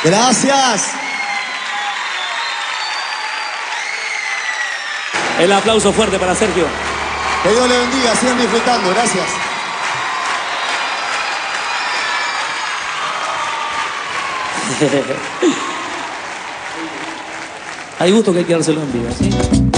Gracias. El aplauso fuerte para Sergio. Que Dios le bendiga, sigan disfrutando, gracias. Hay gusto que hay que dárselo en vida, ¿sí?